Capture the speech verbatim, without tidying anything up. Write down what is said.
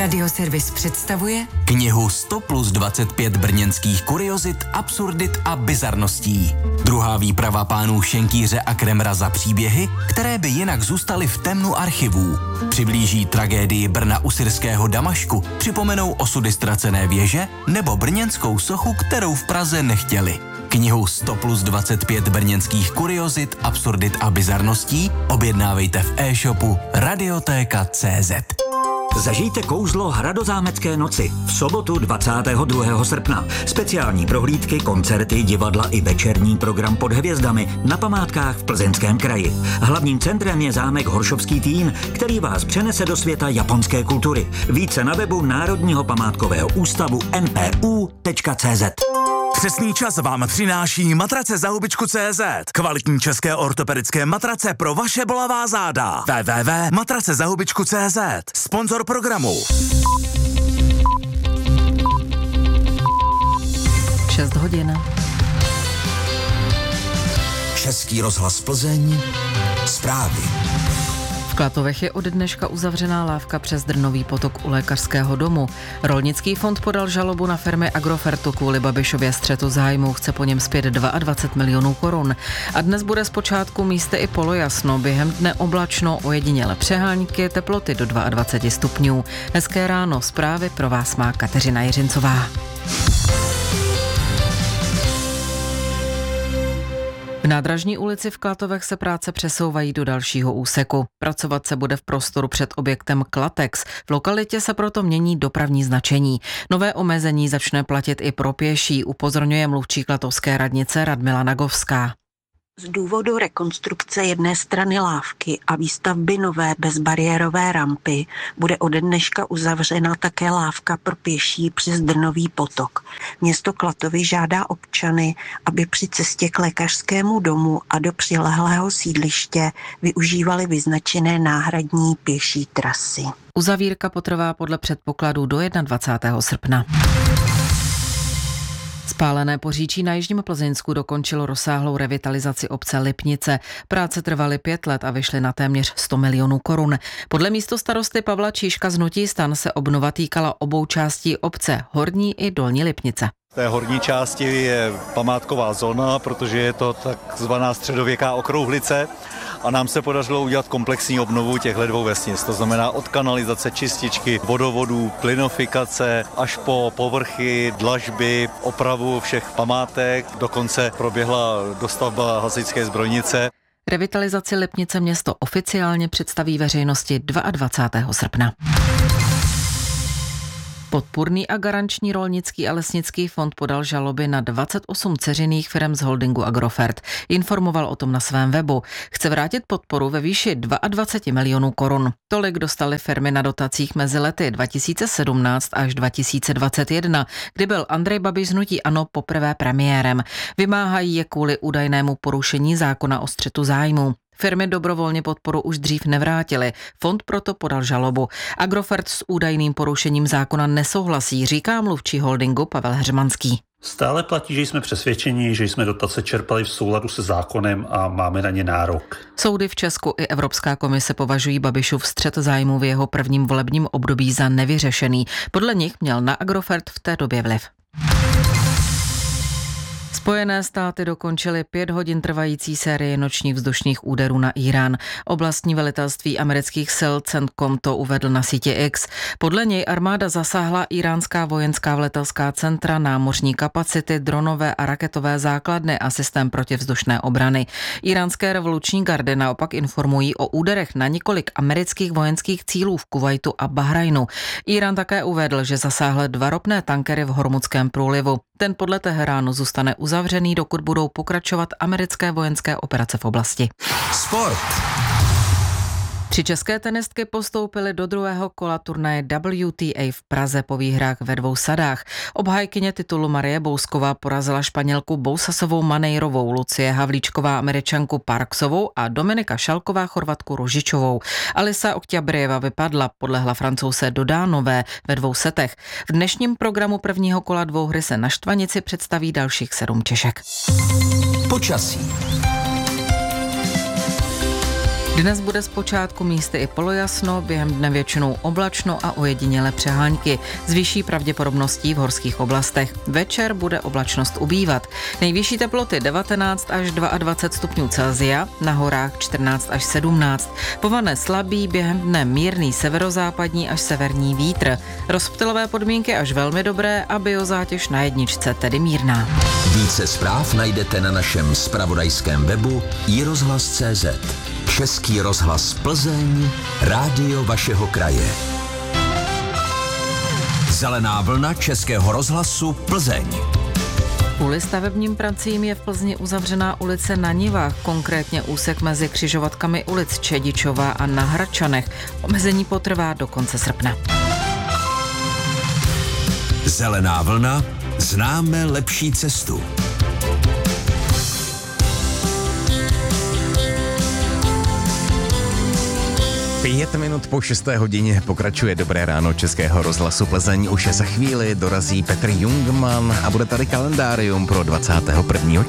Radioservis představuje knihu sto plus dvacet pět brněnských kuriozit, absurdit a bizarností. Druhá výprava pánů Šenkýře a Kremra za příběhy, které by jinak zůstaly v temnu archivů. Přiblíží tragédii Brna u syrského Damašku, připomenou osudy ztracené věže nebo brněnskou sochu, kterou v Praze nechtěli. Knihu sto plus dvacet pět brněnských kuriozit, absurdit a bizarností objednávejte v e-shopu radiotéka tečka cé zet. Zažijte kouzlo Hradozámecké noci v sobotu dvacátého druhého srpna. Speciální prohlídky, koncerty, divadla i večerní program pod hvězdami na památkách v Plzeňském kraji. Hlavním centrem je zámek Horšovský Týn, který vás přenese do světa japonské kultury. Více na webu Národního památkového ústavu n p u tečka cé zet. Přesný čas vám přináší matrace za hubičku tečka cé zet. Kvalitní české ortopedické matrace pro vaše bolavá záda. w w w tečka matrace za hubičku tečka cé zet. Sponzor programu. šest hodin. Český rozhlas Plzeň. Zprávy. V Klatovech je od dneška uzavřená lávka přes Drnový potok u lékařského domu. Rolnický fond podal žalobu na firmy Agrofertu kvůli Babišově střetu zájmu. Chce po něm zpět dvacet dva milionů korun. A dnes bude zpočátku místy i polojasno. Během dne oblačno, ojediněle přehánky, teploty do dvacet dva stupňů. Hezké ráno, zprávy pro vás má Kateřina Jiřincová. V Nádražní ulici v Klatovech se práce přesouvají do dalšího úseku. Pracovat se bude v prostoru před objektem Klatex. V lokalitě se proto mění dopravní značení. Nové omezení začne platit i pro pěší, upozorňuje mluvčí klatovské radnice Radmila Nagovská. Z důvodu rekonstrukce jedné strany lávky a výstavby nové bezbariérové rampy bude ode dneška uzavřena také lávka pro pěší přes Drnový potok. Město Klatovy žádá občany, aby při cestě k lékařskému domu a do přilehlého sídliště využívali vyznačené náhradní pěší trasy. Uzavírka potrvá podle předpokladů do dvacátého prvního srpna. Spálené Poříčí na jižním Plzeňsku dokončilo rozsáhlou revitalizaci obce Lipnice. Práce trvaly pět let a vyšly na téměř sto milionů korun. Podle místostarosty Pavla Číška z hnutí STAN se obnova týkala obou částí obce, Horní i Dolní Lipnice. V té horní části je památková zóna, protože je to takzvaná středověká okrouhlice a nám se podařilo udělat komplexní obnovu těchto dvou vesnic. To znamená od kanalizace, čističky, vodovodů, plynofikace až po povrchy, dlažby, opravu všech památek. Dokonce proběhla dostavba hasičské zbrojnice. Revitalizaci Lipnice město oficiálně představí veřejnosti dvacátého druhého srpna. Podpůrný a garanční rolnický a lesnický fond podal žaloby na dvacet osm dceřiných firem z holdingu Agrofert. Informoval o tom na svém webu. Chce vrátit podporu ve výši dvacet dva milionů korun. Tolik dostaly firmy na dotacích mezi lety dva tisíce sedmnáct až dva tisíce dvacet jedna, kdy byl Andrej Babiš z hnutí ANO poprvé premiérem. Vymáhají je kvůli údajnému porušení zákona o střetu zájmů. Firmy dobrovolně podporu už dřív nevrátily. Fond proto podal žalobu. Agrofert s údajným porušením zákona nesouhlasí, říká mluvčí holdingu Pavel Heřmanský. Stále platí, že jsme přesvědčeni, že jsme dotace čerpali v souladu se zákonem a máme na ně nárok. Soudy v Česku i Evropská komise považují Babišův střet zájmu v jeho prvním volebním období za nevyřešený. Podle nich měl na Agrofert v té době vliv. Spojené státy dokončily pět hodin trvající sérii nočních vzdušných úderů na Írán. Oblastní velitelství amerických sil CENTCOM to uvedl na síti X. Podle něj armáda zasáhla iránská vojenská vletelská centra, námořní kapacity, dronové a raketové základny a systém protivzdušné obrany. Iránské revoluční gardy naopak informují o úderech na několik amerických vojenských cílů v Kuvajtu a Bahrajnu. Irán také uvedl, že zasáhl dva ropné tankery v Hormuzském průlivu. Ten podle Teheránu zůstane uzavřený, dokud budou pokračovat americké vojenské operace v oblasti. Sport. Tři české tenistky postoupily do druhého kola turnaje W T A v Praze po výhrách ve dvou sadách. Obhájkyně titulu Marie Bousková porazila Španělku Bousasovou Manejrovou, Lucie Havlíčková Američanku Parksovou a Dominika Šalková Chorvatku Ružičovou. Alisa Okťabrieva vypadla, podlehla Francouzce Dodánové ve dvou setech. V dnešním programu prvního kola dvouhry se na Štvanici představí dalších sedm Češek. Počasí. Dnes bude zpočátku místy i polojasno, během dne většinou oblačno a ojediněle přehánky. S vyšší pravděpodobností v horských oblastech. Večer bude oblačnost ubývat. Nejvyšší teploty devatenáct až dvacet dva stupňů Celsia, na horách čtrnáct až sedmnáct. Povane slabý, během dne mírný severozápadní až severní vítr. Rozptylové podmínky až velmi dobré a biozátěž na jedničce, tedy mírná. Více zpráv najdete na našem zpravodajském webu i rozhlas tečka cé zet. Český rozhlas Plzeň, rádio vašeho kraje. Zelená vlna Českého rozhlasu Plzeň. Kvůli stavebním pracím je v Plzni uzavřená ulice na Nivách, konkrétně úsek mezi křižovatkami ulic Čedičová a na Hradčanech. Omezení potrvá do konce srpna. Zelená vlna, známe lepší cestu. Pět minut po šesté hodině pokračuje Dobré ráno Českého rozhlasu Plzeň. Už je za chvíli dorazí Petr Jungmann a bude tady kalendárium pro dvacátého prvního